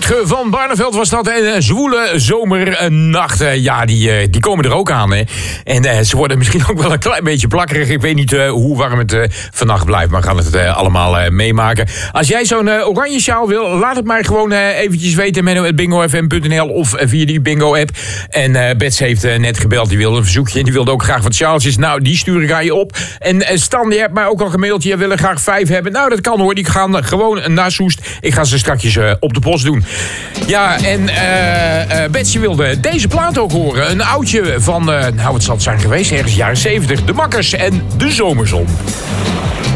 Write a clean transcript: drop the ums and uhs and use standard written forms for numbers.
Rutger van Barneveld was dat. En zwoele zomernacht. Ja, die komen er ook aan. Hè. En ze worden misschien ook wel een klein beetje plakkerig. Ik weet niet hoe warm het vannacht blijft. Maar we gaan het allemaal meemaken. Als jij zo'n oranje sjaal wil, laat het maar gewoon eventjes weten. menno@bingofm.nl of via die bingo-app. En Bets heeft net gebeld. Die wilde een verzoekje. En die wilde ook graag wat sjaaltjes. Nou, die stuur ik aan je op. En Stan, die hebt mij ook al gemaild. Je wil er graag 5 hebben. Nou, dat kan hoor. Die gaan gewoon naar Soest. Ik ga ze strakjes op de post doen. Ja, en Betsy wilde deze plaat ook horen. Een oudje van, wat zal het zijn geweest? Ergens jaren 70. De Makkers en de Zomerzon.